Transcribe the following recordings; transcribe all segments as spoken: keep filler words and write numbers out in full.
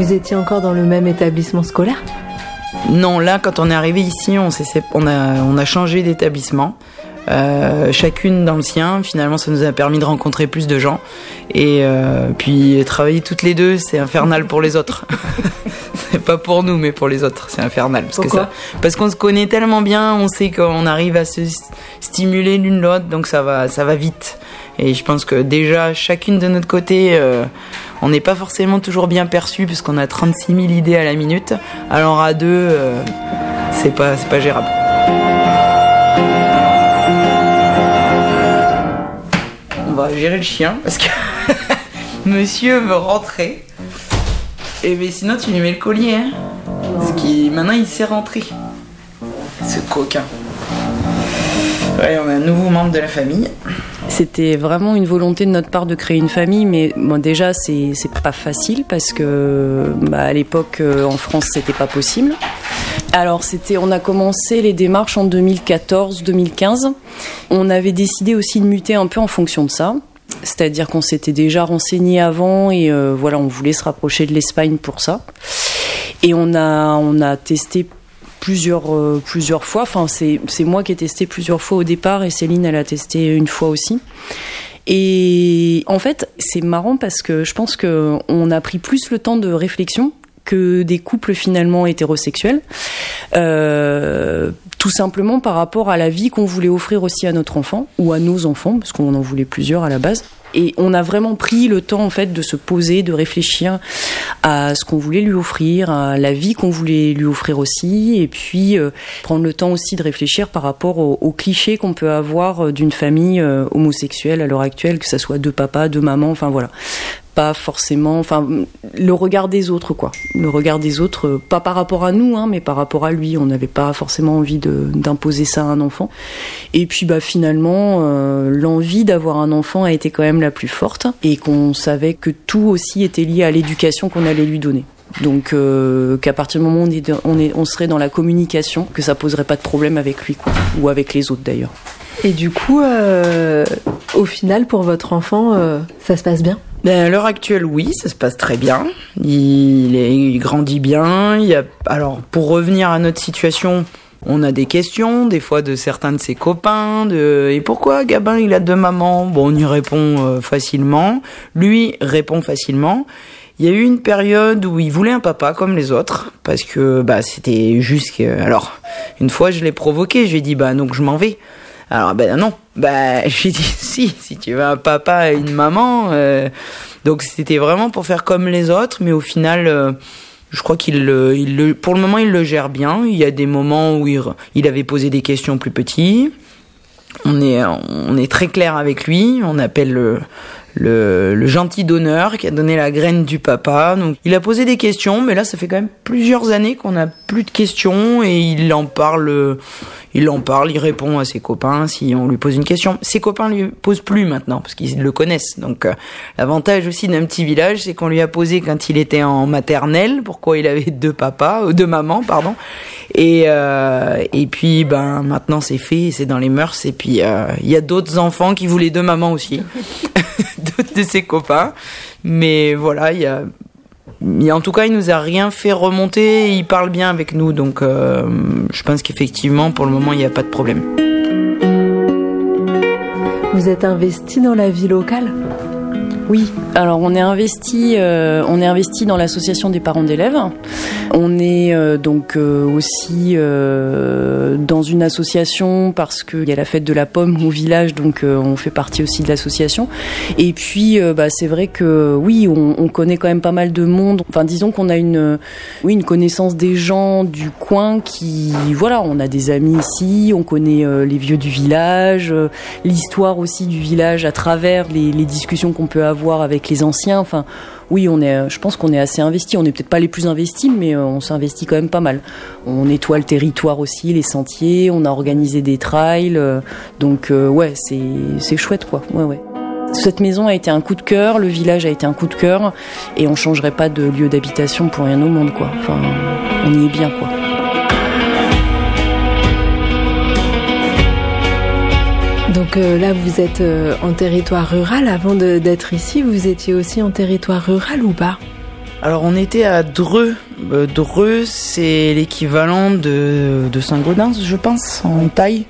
Vous étiez encore dans le même établissement scolaire ? Non, là, quand on est arrivé ici, on, s'est, on, a, on a changé d'établissement. Euh, chacune dans le sien. Finalement, ça nous a permis de rencontrer plus de gens. Et euh, puis, travailler toutes les deux, c'est infernal pour les autres. C'est pas pour nous, mais pour les autres, c'est infernal. Parce Pourquoi ? que ça, parce qu'on se connaît tellement bien, on sait qu'on arrive à se stimuler l'une l'autre, donc ça va, ça va vite. Et je pense que déjà, chacune de notre côté, euh, on n'est pas forcément toujours bien perçu, parce qu'on a trente-six mille idées à la minute. Alors à deux, euh, c'est pas, c'est pas gérable. On va gérer le chien, parce que monsieur veut rentrer. Et mais sinon, tu lui mets le collier, hein. Parce qu'il, maintenant, il sait rentrer. Ce coquin. Ouais, on a un nouveau membre de la famille. C'était vraiment une volonté de notre part de créer une famille, mais bon, déjà c'est, c'est pas facile parce que bah, à l'époque euh, en France c'était pas possible. Alors c'était, on a commencé les démarches en deux mille quatorze deux mille quinze. On avait décidé aussi de muter un peu en fonction de ça. C'est-à-dire qu'on s'était déjà renseigné avant et euh, voilà, on voulait se rapprocher de l'Espagne pour ça. Et on a, on a testé plusieurs, euh, plusieurs fois. Enfin, c'est, c'est moi qui ai testé plusieurs fois au départ et Céline, elle a testé une fois aussi. Et en fait, c'est marrant parce que je pense qu'on a pris plus le temps de réflexion que des couples finalement hétérosexuels, euh, tout simplement par rapport à la vie qu'on voulait offrir aussi à notre enfant, ou à nos enfants, parce qu'on en voulait plusieurs à la base. Et on a vraiment pris le temps en fait de se poser, de réfléchir à ce qu'on voulait lui offrir, à la vie qu'on voulait lui offrir aussi, et puis euh, prendre le temps aussi de réfléchir par rapport aux, aux clichés qu'on peut avoir d'une famille euh, homosexuelle à l'heure actuelle, que ça soit deux papas, deux mamans, enfin voilà. Pas forcément, enfin le regard des autres quoi, le regard des autres, pas par rapport à nous, hein, mais par rapport à lui. On n'avait pas forcément envie de, d'imposer ça à un enfant. Et puis bah finalement, euh, l'envie d'avoir un enfant a été quand même la plus forte, et qu'on savait que tout aussi était lié à l'éducation qu'on allait lui donner. Donc euh, qu'à partir du moment où on, est, on, est, on serait dans la communication, que ça poserait pas de problème avec lui quoi, ou avec les autres d'ailleurs. Et du coup, euh, au final, pour votre enfant, euh, ça se passe bien ? Ben, à l'heure actuelle, oui, ça se passe très bien. Il, est, il grandit bien. Il y a, alors, pour revenir à notre situation, on a des questions, des fois de certains de ses copains, de et pourquoi Gabin il a deux mamans ? Bon, on y répond euh, facilement. Lui répond facilement. Il y a eu une période où il voulait un papa comme les autres, parce que bah c'était juste que... Alors, une fois, je l'ai provoqué, je lui ai dit bah donc je m'en vais. Alors ben non, ben j'ai dit si, si tu veux un papa et une maman. Euh, donc c'était vraiment pour faire comme les autres, mais au final, euh, je crois qu'il, le, il le, pour le moment, il le gère bien. Il y a des moments où il, il avait posé des questions plus petits. On est, on est très clair avec lui. On appelle le, le, le gentil donneur qui a donné la graine du papa. Donc il a posé des questions, mais là ça fait quand même plusieurs années qu'on n'a plus de questions et il en parle. Il en parle, il répond à ses copains si on lui pose une question. Ses copains lui posent plus maintenant parce qu'ils le connaissent. Donc euh, l'avantage aussi d'un petit village, c'est qu'on lui a posé quand il était en maternelle, pourquoi il avait deux papas, euh, deux mamans, pardon. Et euh, et puis ben maintenant c'est fait, c'est dans les mœurs. Et puis il euh, y a d'autres enfants qui voulaient deux mamans aussi, d'autres de ses copains. Mais voilà, il y a Mais en tout cas, il nous a rien fait remonter, il parle bien avec nous, donc euh, je pense qu'effectivement, pour le moment, il n'y a pas de problème. Vous êtes investi dans la vie locale ? Oui, alors on est investi, euh, on est investi dans l'association des parents d'élèves. On est euh, donc euh, aussi euh, dans une association parce qu'il y a la fête de la pomme au village, donc euh, on fait partie aussi de l'association. Et puis euh, bah, c'est vrai que oui, on, on connaît quand même pas mal de monde. Enfin disons qu'on a une, oui, une connaissance des gens du coin qui, voilà, on a des amis ici, on connaît euh, les vieux du village, euh, l'histoire aussi du village à travers les, les discussions qu'on peut avoir voir avec les anciens. Enfin, oui, on est, je pense qu'on est assez investis. On n'est peut-être pas les plus investis, mais on s'investit quand même pas mal. On nettoie le territoire aussi, les sentiers. On a organisé des trails. Donc, euh, ouais, c'est, c'est chouette, quoi. Ouais, ouais. Cette maison a été un coup de cœur, le village a été un coup de cœur, et on changerait pas de lieu d'habitation pour rien au monde, quoi. Enfin, on y est bien, quoi. Donc euh, là, vous êtes euh, en territoire rural. Avant de, d'être ici, vous étiez aussi en territoire rural ou pas ? Alors on était à Dreux. Euh, Dreux, c'est l'équivalent de, de Saint-Gaudens, je pense, en taille.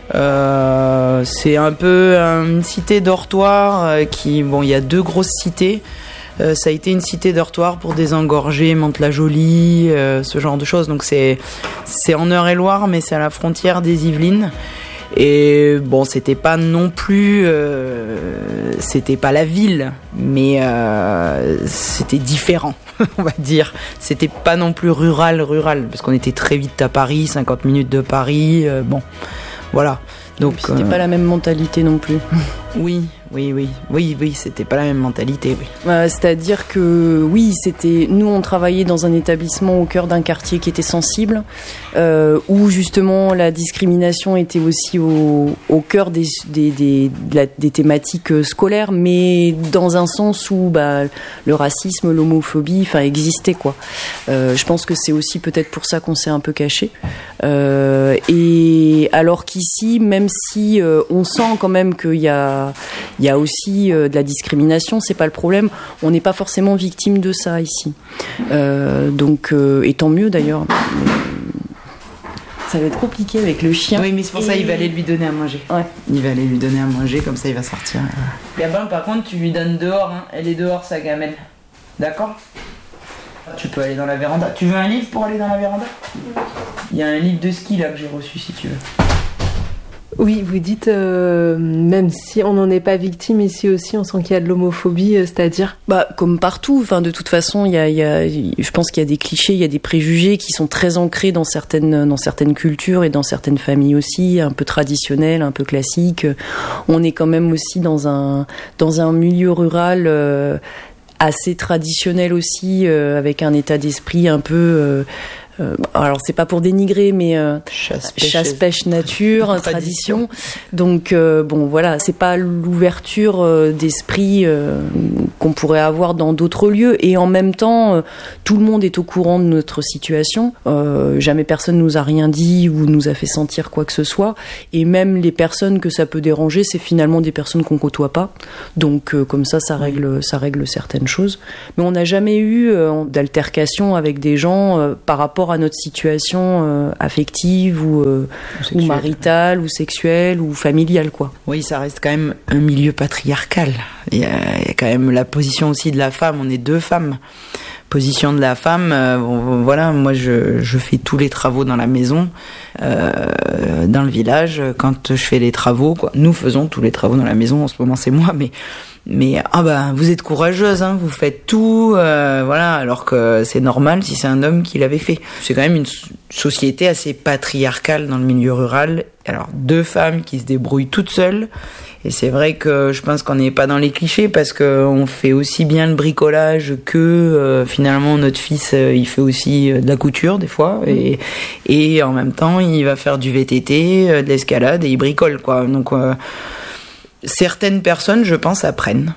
Euh, c'est un peu une cité dortoir euh, qui, bon, il y a deux grosses cités. Euh, ça a été une cité dortoir pour désengorger Mantes-la-Jolie, euh, ce genre de choses. Donc c'est c'est en Eure-et-Loire, mais c'est à la frontière des Yvelines. Et bon, c'était pas non plus, euh, c'était pas la ville, mais euh, c'était différent, on va dire. C'était pas non plus rural, rural, parce qu'on était très vite à Paris, cinquante minutes de Paris. Euh, bon, voilà. Donc c'était euh, pas la même mentalité non plus. Oui, oui, oui, oui, oui, c'était pas la même mentalité, oui. Euh, c'est-à-dire que oui, c'était nous on travaillait dans un établissement au cœur d'un quartier qui était sensible, euh, où justement la discrimination était aussi au, au cœur des des, des, la, des thématiques scolaires, mais dans un sens où bah, le racisme, l'homophobie, enfin existait quoi. Euh, je pense que c'est aussi peut-être pour ça qu'on s'est un peu caché. Euh, et alors qu'ici, même si euh, on sent quand même qu'il y a il y a aussi euh, de la discrimination, c'est pas le problème. On n'est pas forcément victime de ça ici. Euh, donc, euh, et tant mieux d'ailleurs. Ça va être compliqué avec le chien. Oui, mais c'est pour et... ça qu'il va aller lui donner à manger. Ouais. Il va aller lui donner à manger, comme ça il va sortir. Gabin, par contre, tu lui donnes dehors. Hein. Elle est dehors, sa gamelle. D'accord ? Tu peux aller dans la véranda. Tu veux un livre pour aller dans la véranda ? Il y a un livre de ski là que j'ai reçu si tu veux. Oui, vous dites, euh, même si on n'en est pas victime, ici aussi, on sent qu'il y a de l'homophobie, euh, c'est-à-dire bah, comme partout, enfin, de toute façon, il y a, il y a, je pense qu'il y a des clichés, il y a des préjugés qui sont très ancrés dans certaines, dans certaines cultures et dans certaines familles aussi, un peu traditionnelles, un peu classiques. On est quand même aussi dans un, dans un milieu rural euh, assez traditionnel aussi, euh, avec un état d'esprit un peu... Euh, Euh, alors c'est pas pour dénigrer, mais euh, chasse, pêche, chasse, pêche, nature, tradition. tradition. Donc euh, bon, voilà, c'est pas l'ouverture euh, d'esprit euh, qu'on pourrait avoir dans d'autres lieux. Et en même temps, euh, tout le monde est au courant de notre situation. Euh, jamais personne nous a rien dit ou nous a fait sentir quoi que ce soit. Et même les personnes que ça peut déranger, c'est finalement des personnes qu'on côtoie pas. Donc euh, comme ça, ça règle, ça règle certaines choses. Mais on n'a jamais eu euh, d'altercation avec des gens euh, par rapport à notre situation euh, affective ou, euh, ou, ou maritale ou sexuelle ou familiale quoi. Oui, ça reste quand même un milieu patriarcal. Il y a, il y a quand même la position aussi de la femme. On est deux femmes. Position de la femme, euh, bon, voilà, moi je, je fais tous les travaux dans la maison, euh, dans le village, quand je fais les travaux, quoi. Nous faisons tous les travaux dans la maison, en ce moment c'est moi, mais mais ah bah vous êtes courageuse, hein, vous faites tout, euh, voilà, alors que c'est normal si c'est un homme qui l'avait fait. C'est quand même une société assez patriarcale dans le milieu rural. Alors deux femmes qui se débrouillent toutes seules. Et c'est vrai que je pense qu'on n'est pas dans les clichés parce qu'on fait aussi bien le bricolage que euh, finalement notre fils euh, il fait aussi euh, de la couture des fois et, et en même temps il va faire du V T T, euh, de l'escalade et il bricole quoi. Donc euh, certaines personnes je pense apprennent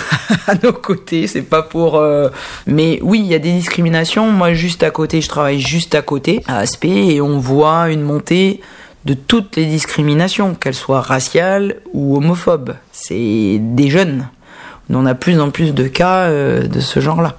à nos côtés, c'est pas pour euh... mais oui il y a des discriminations. Moi juste à côté, je travaille juste à côté à Aspet et on voit une montée de toutes les discriminations, qu'elles soient raciales ou homophobes. C'est des jeunes. On a de plus en plus de cas euh, de ce genre-là.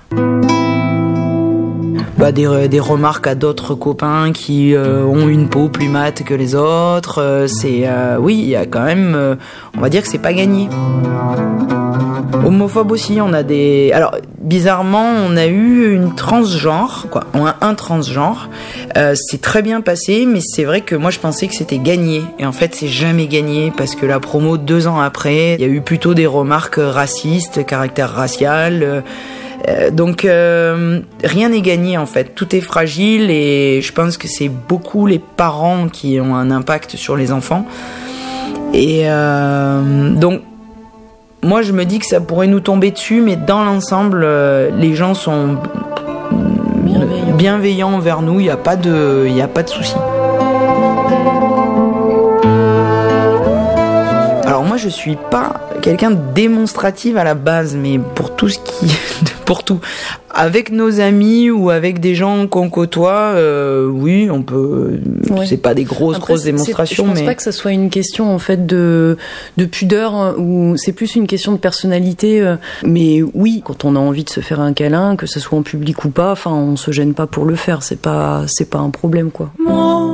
Bah, des, des remarques à d'autres copains qui euh, ont une peau plus mate que les autres. Euh, c'est, euh, oui, il y a quand même... Euh, on va dire que c'est pas gagné. Homophobe aussi, on a des... Alors, bizarrement, on a eu une transgenre, quoi. On a un transgenre. Euh, c'est très bien passé, mais c'est vrai que moi, je pensais que c'était gagné. Et en fait, c'est jamais gagné, parce que la promo, deux ans après, il y a eu plutôt des remarques racistes, caractère racial... Euh, Euh, donc euh, rien n'est gagné en fait, tout est fragile et je pense que c'est beaucoup les parents qui ont un impact sur les enfants et euh, donc moi je me dis que ça pourrait nous tomber dessus mais dans l'ensemble euh, les gens sont bienveillants, bienveillants envers nous, il n'y a pas de, il n'y a pas de souci. Alors moi je suis pas quelqu'un de démonstratif à la base, mais pour tout ce qui, pour tout. avec nos amis ou avec des gens qu'on côtoie, euh, oui, on peut. Ouais. C'est pas des grosses Après, grosses démonstrations, je pense mais pas que ça soit une question en fait de de pudeur ou c'est plus une question de personnalité. Mais oui, quand on a envie de se faire un câlin, que ce soit en public ou pas, enfin, on se gêne pas pour le faire. C'est pas c'est pas un problème, quoi. Mon